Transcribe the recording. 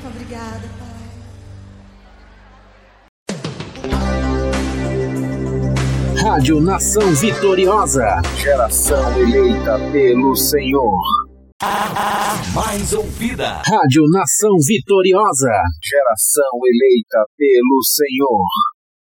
Obrigada, Pai. Rádio Nação Vitoriosa. Geração eleita pelo Senhor. Mais ouvida. Rádio Nação Vitoriosa. Geração eleita pelo Senhor.